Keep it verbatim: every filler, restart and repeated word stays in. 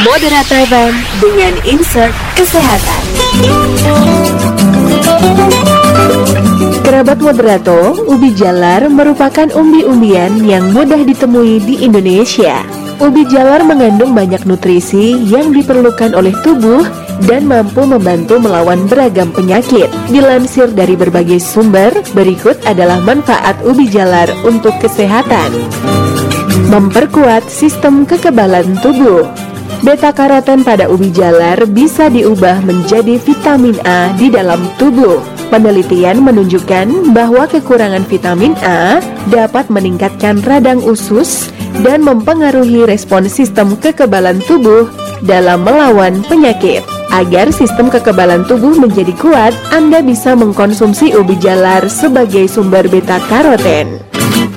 Moderator Van dengan insert kesehatan. Kerabat moderato, ubi jalar merupakan umbi-umbian yang mudah ditemui di Indonesia. Ubi jalar mengandung banyak nutrisi yang diperlukan oleh tubuh dan mampu membantu melawan beragam penyakit. Dilansir dari berbagai sumber, berikut adalah manfaat ubi jalar untuk kesehatan. Memperkuat sistem kekebalan tubuh. Beta-karoten pada ubi jalar bisa diubah menjadi vitamin A di dalam tubuh. Penelitian menunjukkan bahwa kekurangan vitamin A dapat meningkatkan radang usus dan mempengaruhi respon sistem kekebalan tubuh dalam melawan penyakit. Agar sistem kekebalan tubuh menjadi kuat, Anda bisa mengkonsumsi ubi jalar sebagai sumber beta-karoten.